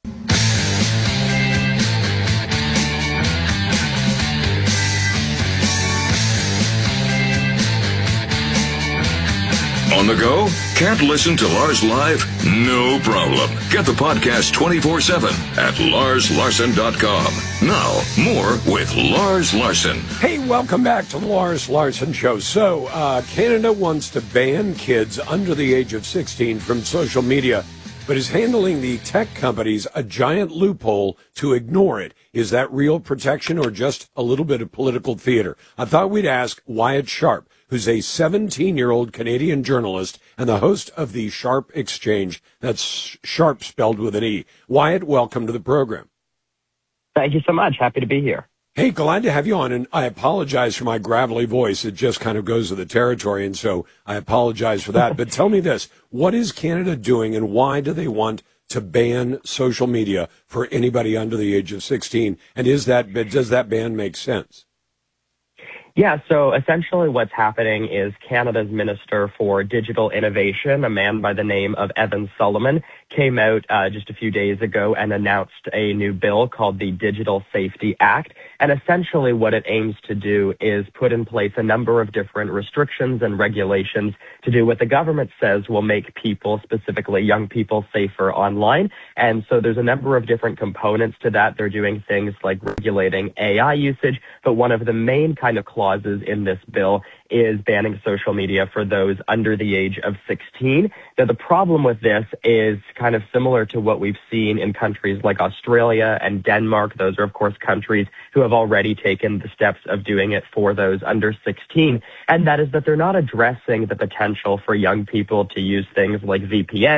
On the go? Can't listen to Lars live? No problem. Get the podcast twenty-four seven at lars larson dot com. Now, more with Lars Larson. Hey, welcome back to the Lars Larson Show. So, uh, Canada wants to ban kids under the age of sixteen from social media, but is handling the tech companies a giant loophole to ignore it. Is that real protection or just a little bit of political theater? I thought we'd ask Wyatt Sharp, who's a seventeen-year-old Canadian journalist and the host of the Sharp Exchange. That's Sharp spelled with an E. Wyatt, welcome to the program. Thank you so much. Happy to be here. Hey, glad to have you on, and I apologize for my gravelly voice. It just kind of goes with the territory, and so I apologize for that. But tell me this, what is Canada doing, and why do they want to ban social media for anybody under the age of sixteen? And is that does that ban make sense? Yeah, so essentially what's happening is Canada's Minister for Digital Innovation, a man by the name of Evan Solomon, came out uh, just a few days ago and announced a new bill called the Digital Safety Act. And essentially what it aims to do is put in place a number of different restrictions and regulations to do what the government says will make people, specifically young people, safer online. And so there's a number of different components to that. They're doing things like regulating A I usage, but one of the main kind of clauses in this bill is banning social media for those under the age of sixteen. Now, the problem with this is kind of similar to what we've seen in countries like Australia and Denmark. Those are, of course, countries who have already taken the steps of doing it for those under sixteen. And that is that they're not addressing the potential for young people to use things like V P Ns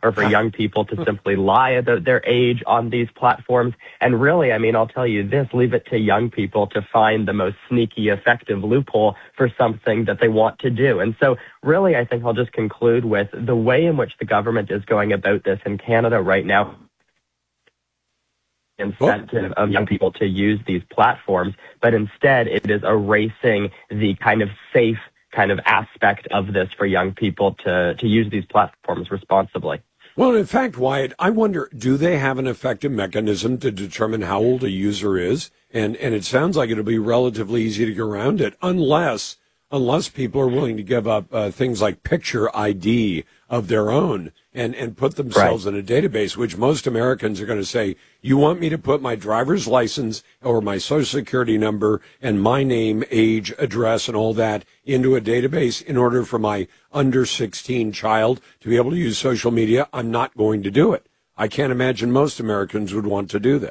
or for young people to simply lie about their age on these platforms. And really, I mean, I'll tell you this, leave it to young people to find the most sneaky, effective loophole for something that they want to do. And so really, I think I'll just conclude with the way in which the government is going about this in Canada right now. Incentive of young people to use these platforms, but instead it is erasing the kind of safe kind of aspect of this for young people to, to use these platforms responsibly. Well, in fact, Wyatt, I wonder, do they have an effective mechanism to determine how old a user is? And and it sounds like it'll be relatively easy to get around it, unless unless people are willing to give up uh, things like picture I D of their own and, and put themselves right in a database, which most Americans are going to say, you want me to put my driver's license or my social security number and my name, age, address, and all that into a database in order for my under sixteen child to be able to use social media? I'm not going to do it. I can't imagine most Americans would want to do that.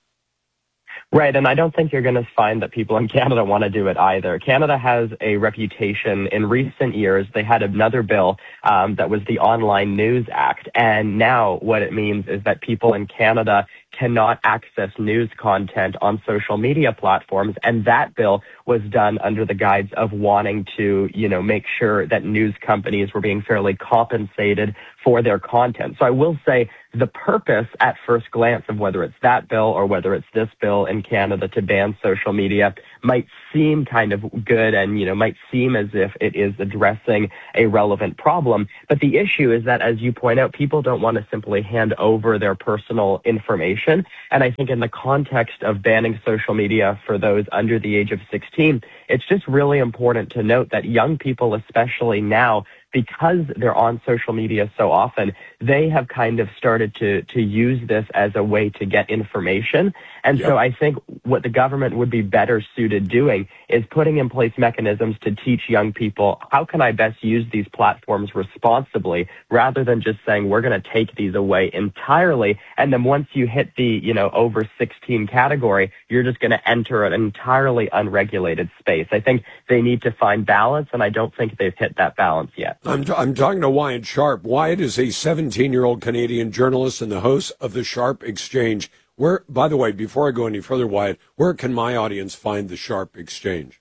Right, and I don't think you're going to find that people in Canada want to do it either. Canada has a reputation. In recent years, they had another bill um, that was the Online News Act, and now what it means is that people in Canada cannot access news content on social media platforms, and that bill was done under the guise of wanting to, you know, make sure that news companies were being fairly compensated for their content. So I will say the purpose at first glance of whether it's that bill or whether it's this bill in Canada to ban social media might seem kind of good and, you know, might seem as if it is addressing a relevant problem. But the issue is that, as you point out, people don't want to simply hand over their personal information. And I think in the context of banning social media for those under the age of sixteen, it's just really important to note that young people, especially now, because they're on social media so often, they have kind of started to to use this as a way to get information. And yep. so I think what the government would be better suited doing is putting in place mechanisms to teach young people, how can I best use these platforms responsibly, rather than just saying we're going to take these away entirely. And then once you hit the, you know, over sixteen category, you're just going to enter an entirely unregulated space. I think they need to find balance, and I don't think they've hit that balance yet. I'm, t- I'm talking to Wyatt Sharp. Wyatt is a seventeen-year-old Canadian journalist and the host of the Sharp Exchange. Where, by the way, before I go any further, Wyatt, where can my audience find the Sharp Exchange?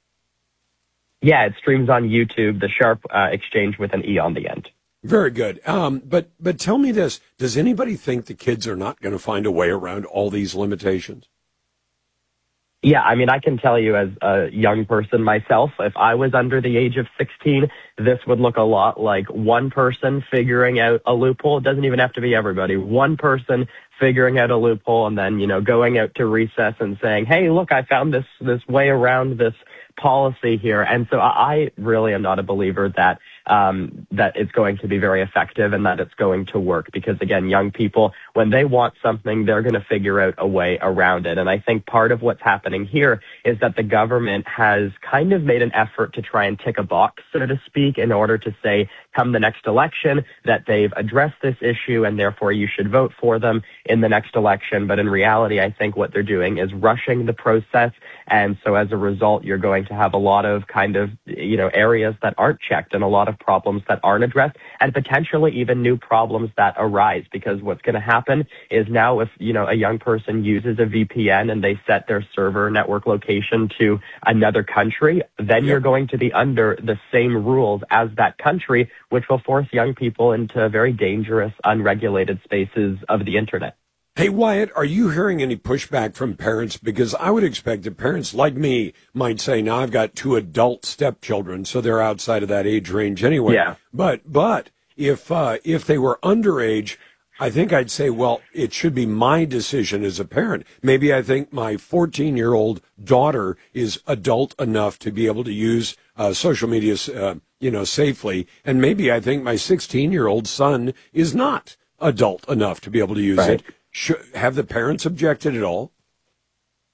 Yeah, it streams on YouTube, the Sharp uh, Exchange with an E on the end. Very good. Um, but but tell me this: does anybody think the kids are not going to find a way around all these limitations? Yeah, I mean, I can tell you as a young person myself, if I was under the age of sixteen, this would look a lot like one person figuring out a loophole. It doesn't even have to be everybody. One person figuring out a loophole and then, you know, going out to recess and saying, hey, look, I found this, this way around this policy here. And so I really am not a believer that um, that it's going to be very effective and that it's going to work, because, again, young people, when they want something, they're going to figure out a way around it. And I think part of what's happening here is that the government has kind of made an effort to try and tick a box, so to speak, in order to say, come the next election, that they've addressed this issue and therefore you should vote for them in the next election. But in reality, I think what they're doing is rushing the process. And so as a result, you're going to have a lot of kind of, you know, areas that aren't checked and a lot of problems that aren't addressed, and potentially even new problems that arise, because what's going to happen is now if, you know, a young person uses a V P N and they set their server network location to another country, then you're going to be under the same rules as that country, which will force young people into very dangerous, unregulated spaces of the internet. Hey, Wyatt, are you hearing any pushback from parents? Because I would expect that parents like me might say, now I've got two adult stepchildren, so they're outside of that age range anyway. Yeah. But but if uh, if they were underage, I think I'd say, well, it should be my decision as a parent. Maybe I think my fourteen-year-old daughter is adult enough to be able to use uh, social media, uh, you know, safely, and maybe I think my sixteen-year-old son is not adult enough to be able to use right. it. Should, have the parents objected at all?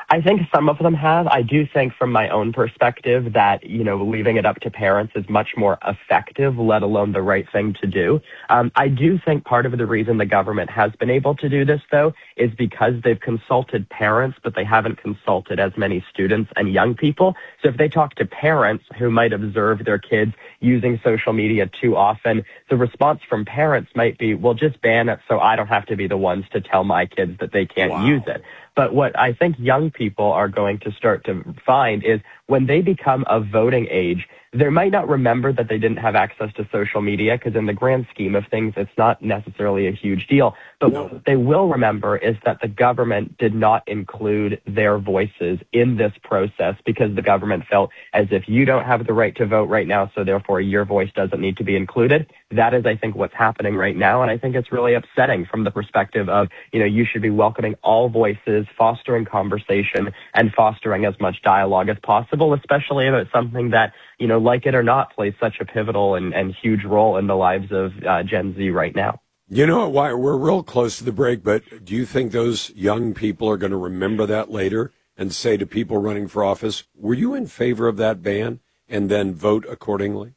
I think some of them have. I do think from my own perspective that, you know, leaving it up to parents is much more effective, let alone the right thing to do. Um, I do think part of the reason the government has been able to do this, though, is because they've consulted parents, but they haven't consulted as many students and young people. So if they talk to parents who might observe their kids using social media too often, the response from parents might be, well, just ban it so I don't have to be the ones to tell my kids that they can't Wow. use it. But what I think young people are going to start to find is when they become of voting age, they might not remember that they didn't have access to social media because in the grand scheme of things, it's not necessarily a huge deal. But No. what they will remember is that the government did not include their voices in this process because the government felt as if you don't have the right to vote right now, so therefore your voice doesn't need to be included. That is, I think, what's happening right now. And I think it's really upsetting from the perspective of, you know, you should be welcoming all voices, fostering conversation, and fostering as much dialogue as possible, especially if it's something that, you know, like it or not, plays such a pivotal and, and huge role in the lives of uh, Gen Z right now. You know, why we're real close to the break, but do you think those young people are going to remember that later and say to people running for office, were you in favor of that ban, and then vote accordingly?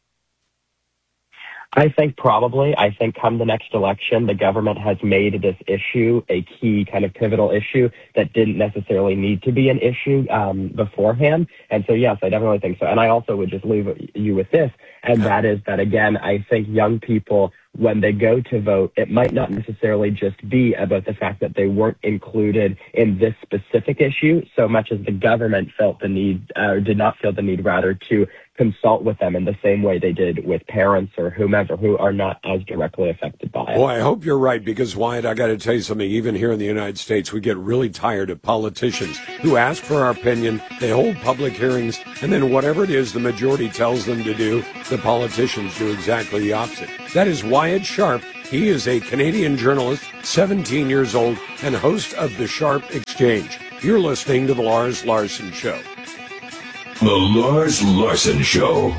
I think probably. I think come the next election, the government has made this issue a key kind of pivotal issue that didn't necessarily need to be an issue um, beforehand. And so, yes, I definitely think so. And I also would just leave you with this, and that is that, again, I think young people, when they go to vote, it might not necessarily just be about the fact that they weren't included in this specific issue so much as the government felt the need, or did not feel the need, rather, to consult with them in the same way they did with parents or whomever who are not as directly affected by it. Well, I hope you're right, because, Wyatt, I got to tell you something. Even here in the United States, we get really tired of politicians who ask for our opinion, they hold public hearings, and then whatever it is the majority tells them to do, the politicians do exactly the opposite. That is Wyatt Sharp. He is a Canadian journalist, seventeen years old, and host of the Sharp Exchange. You're listening to The Lars Larson Show. The Lars Larson Show.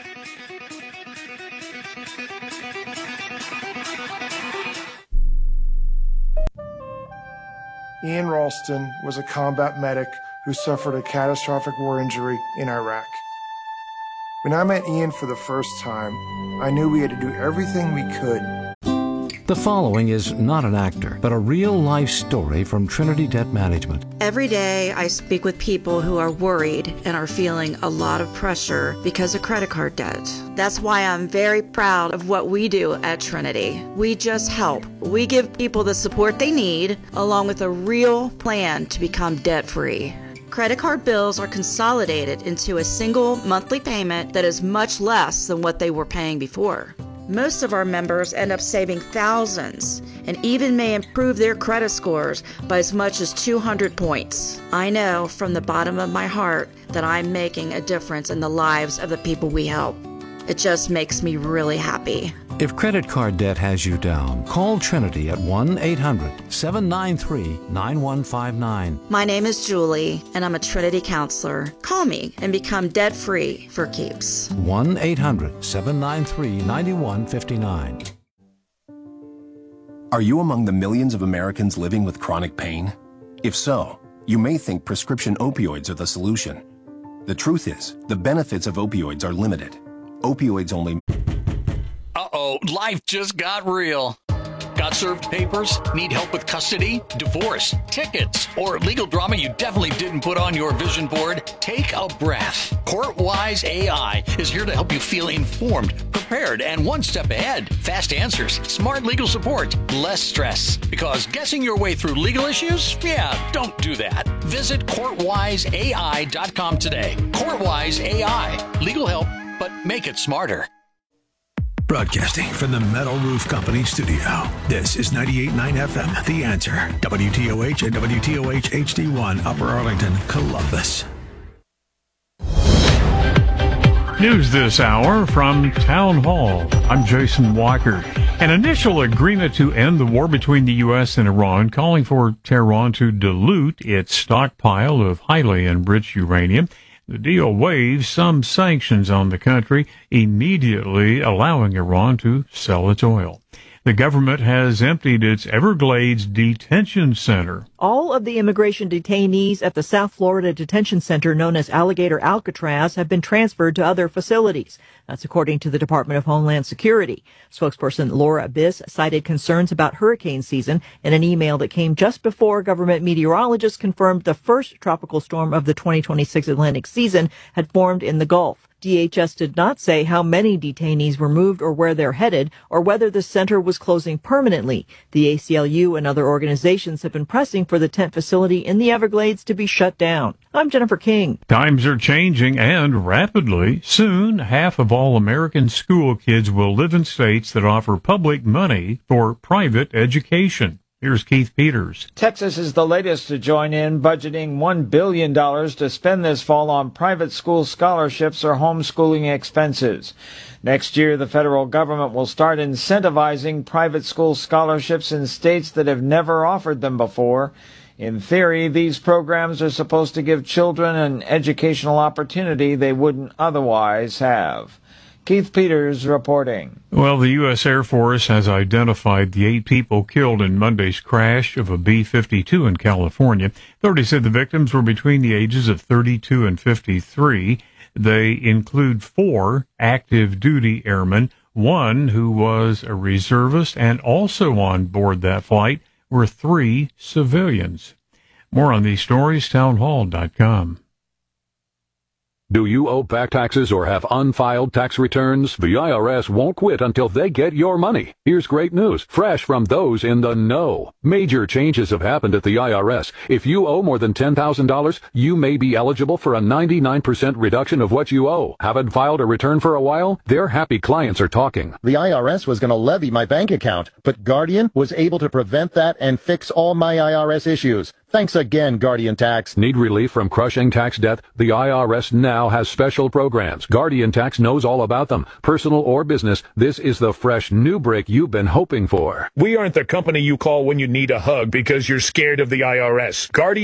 Ian Ralston was a combat medic who suffered a catastrophic war injury in Iraq. When I met Ian for the first time, I knew we had to do everything we could. The following is not an actor, but a real-life story from Trinity Debt Management. Every day I speak with people who are worried and are feeling a lot of pressure because of credit card debt. That's why I'm very proud of what we do at Trinity. We just help. We give people the support they need, along with a real plan to become debt-free. Credit card bills are consolidated into a single monthly payment that is much less than what they were paying before. Most of our members end up saving thousands and even may improve their credit scores by as much as two hundred points. I know from the bottom of my heart that I'm making a difference in the lives of the people we help. It just makes me really happy. If credit card debt has you down, call Trinity at one eight hundred seven nine three nine one five nine. My name is Julie, and I'm a Trinity counselor. Call me and become debt-free for keeps. one eight hundred seven nine three nine one five nine. Are you among the millions of Americans living with chronic pain? If so, you may think prescription opioids are the solution. The truth is, the benefits of opioids are limited. Opioids only... Uh-oh, life just got real. Got served papers? Need help with custody, divorce, tickets, or legal drama you definitely didn't put on your vision board? Take a breath. CourtWise A I is here to help you feel informed, prepared, and one step ahead. Fast answers, smart legal support, less stress. Because guessing your way through legal issues? Yeah, don't do that. Visit court wise A I dot com today. CourtWise A I. Legal help, but make it smarter. Broadcasting from the Metal Roof Company studio. This is ninety-eight point nine F M, The Answer. W T O H and W T O H H D one, Upper Arlington, Columbus. News this hour from Town Hall. I'm Jason Walker. An initial agreement to end the war between the U S and Iran, calling for Tehran to dilute its stockpile of highly enriched uranium. The deal waives some sanctions on the country, immediately allowing Iran to sell its oil. The government has emptied its Everglades detention center All of the immigration detainees at the South Florida detention center known as Alligator Alcatraz have been transferred to other facilities. That's according to the Department of Homeland Security. Spokesperson Laura Biss cited concerns about hurricane season in an email that came just before government meteorologists confirmed the first tropical storm of the twenty twenty-six Atlantic season had formed in the Gulf. D H S did not say how many detainees were moved or where they're headed or whether the center was closing permanently. The A C L U and other organizations have been pressing for the tent facility in the Everglades to be shut down. I'm Jennifer King. Times are changing and rapidly. Soon, half of all American school kids will live in states that offer public money for private education. Here's Keith Peters. Texas is the latest to join in, budgeting one billion dollars to spend this fall on private school scholarships or homeschooling expenses. Next year, the federal government will start incentivizing private school scholarships in states that have never offered them before. In theory, these programs are supposed to give children an educational opportunity they wouldn't otherwise have. Keith Peters reporting. Well, the U S Air Force has identified the eight people killed in Monday's crash of a B fifty-two in California. Authorities said the victims were between the ages of thirty-two and fifty-three. They include four active duty airmen, one who was a reservist, and also on board that flight were three civilians. More on these stories, townhall dot com. Do you owe back taxes or have unfiled tax returns? The I R S won't quit until they get your money. Here's great news, fresh from those in the know. Major changes have happened at the I R S. If you owe more than ten thousand dollars, you may be eligible for a ninety-nine percent reduction of what you owe. Haven't filed a return for a while? Their happy clients are talking. The I R S was going to levy my bank account, but Guardian was able to prevent that and fix all my I R S issues. Thanks again, Guardian Tax. Need relief from crushing tax debt? The I R S now has special programs. Guardian Tax knows all about them. Personal or business, this is the fresh new break you've been hoping for. We aren't the company you call when you need a hug because you're scared of the I R S. Guardian